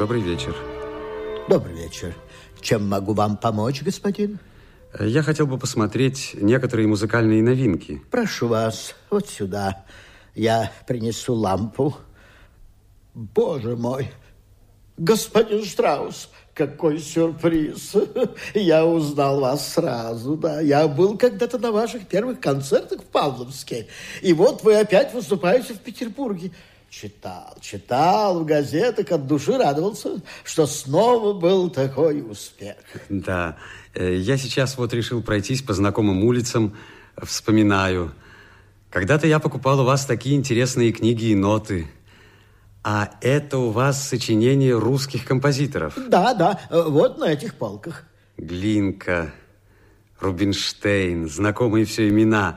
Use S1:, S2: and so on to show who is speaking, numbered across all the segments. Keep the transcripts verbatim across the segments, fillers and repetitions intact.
S1: Добрый вечер.
S2: Добрый вечер. Чем могу вам помочь, господин?
S1: Я хотел бы посмотреть некоторые музыкальные новинки.
S2: Прошу вас, вот сюда. Я принесу лампу. Боже мой! Господин Штраус, какой сюрприз! Я узнал вас сразу, да. Я был когда-то на ваших первых концертах в Павловске. И вот вы опять выступаете в Петербурге. Читал, читал в газетах, от души радовался, что снова был такой успех.
S1: Да, я сейчас вот решил пройтись по знакомым улицам, вспоминаю. Когда-то я покупал у вас такие интересные книги и ноты. А это у вас сочинение русских композиторов?
S2: Да, да, вот на этих полках.
S1: Глинка, Рубинштейн, знакомые все имена.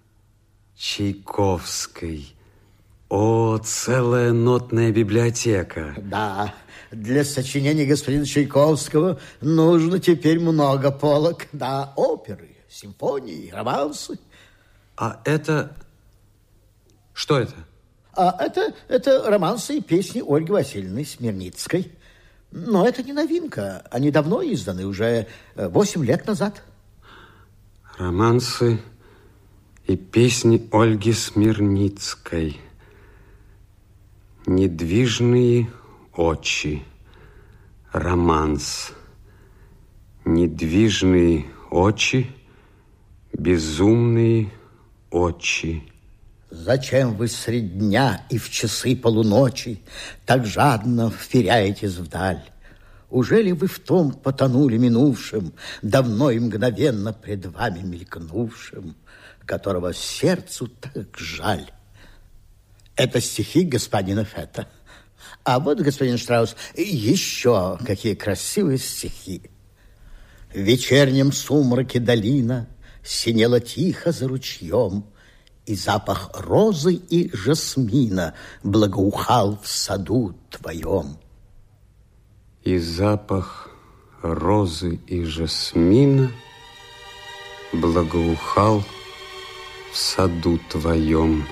S1: Чайковский. О, целая нотная библиотека.
S2: Да, для сочинения господина Чайковского нужно теперь много полок. Да, оперы, симфонии, романсы.
S1: А это... Что это?
S2: А это, это романсы и песни Ольги Васильевны Смирницкой. Но это не новинка. Они давно изданы, уже восемь лет назад.
S1: Романсы и песни Ольги Смирницкой. Недвижные очи. Романс. Недвижные очи, безумные очи.
S2: Зачем вы средь дня и в часы полуночи так жадно вперяетесь вдаль? Ужели вы в том потонули минувшим, давно и мгновенно пред вами мелькнувшим, которого сердцу так жаль? Это стихи господина Фета. А вот, господин Штраус, еще какие красивые стихи. В вечернем сумраке долина синела тихо за ручьем, и запах розы и жасмина благоухал в саду твоем.
S1: И запах розы и жасмина благоухал в саду твоем.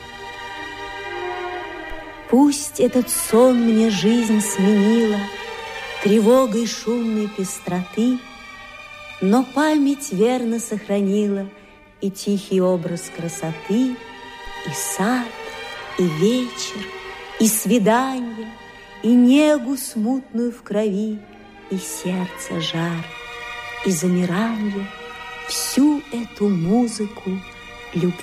S3: Пусть этот сон мне жизнь сменила тревогой шумной пестроты, но память верно сохранила и тихий образ красоты, и сад, и вечер, и свидание, и негу смутную в крови, и сердце жар, и замиранье, всю эту музыку любви.